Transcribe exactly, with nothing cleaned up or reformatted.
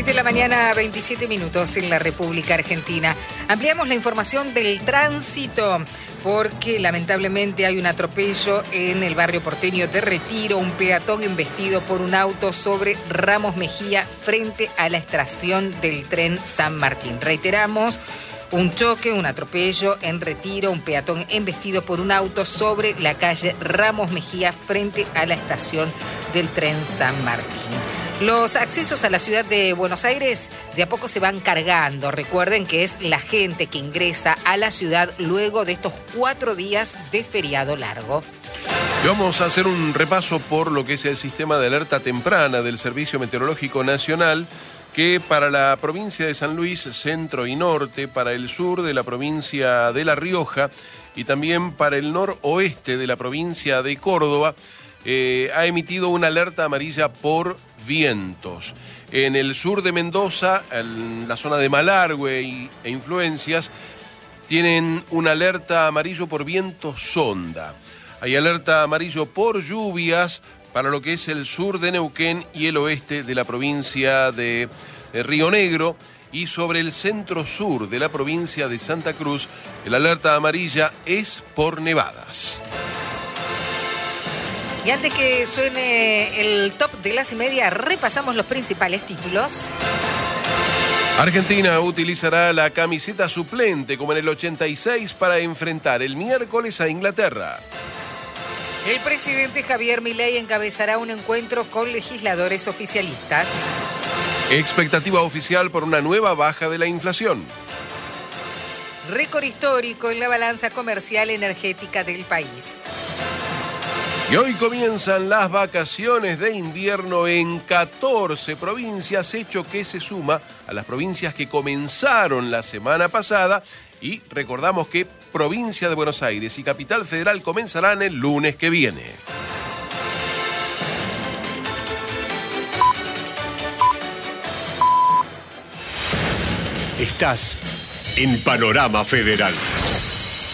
de la mañana, veintisiete minutos en la República Argentina. Ampliamos la información del tránsito porque lamentablemente hay un atropello en el barrio porteño de Retiro, un peatón embestido por un auto sobre Ramos Mejía frente a la estación del tren San Martín. Reiteramos, un choque, un atropello en Retiro, un peatón embestido por un auto sobre la calle Ramos Mejía frente a la estación del tren San Martín. Los accesos a la ciudad de Buenos Aires de a poco se van cargando. Recuerden que es la gente que ingresa a la ciudad luego de estos cuatro días de feriado largo. Y vamos a hacer un repaso por lo que es el sistema de alerta temprana del Servicio Meteorológico Nacional, que para la provincia de San Luis, centro y norte, para el sur de la provincia de La Rioja y también para el noroeste de la provincia de Córdoba, eh, ha emitido una alerta amarilla por vientos. En el sur de Mendoza, en la zona de Malargüe y, e influencias, tienen una alerta amarillo por viento sonda. Hay alerta amarillo por lluvias para lo que es el sur de Neuquén y el oeste de la provincia de Río Negro, y sobre el centro sur de la provincia de Santa Cruz, el alerta amarilla es por nevadas. Y antes que suene el top de las y media, repasamos los principales títulos. Argentina utilizará la camiseta suplente como en el ochenta y seis para enfrentar el miércoles a Inglaterra. El presidente Javier Milei encabezará un encuentro con legisladores oficialistas. Expectativa oficial por una nueva baja de la inflación. Récord histórico en la balanza comercial energética del país. Y hoy comienzan las vacaciones de invierno en catorce provincias, hecho que se suma a las provincias que comenzaron la semana pasada. Y recordamos que provincia de Buenos Aires y Capital Federal comenzarán el lunes que viene. Estás en Panorama Federal.